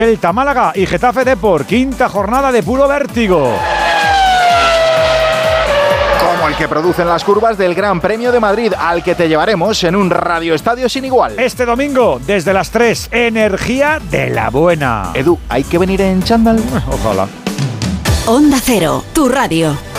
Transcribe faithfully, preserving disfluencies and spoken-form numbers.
Celta Málaga y Getafe Depor, quinta jornada de puro vértigo. Como el que producen las curvas del Gran Premio de Madrid, al que te llevaremos en un radioestadio sin igual. Este domingo, desde las tres, energía de la buena. Edu, ¿hay que venir en chándal? Ojalá. Onda Cero, tu radio.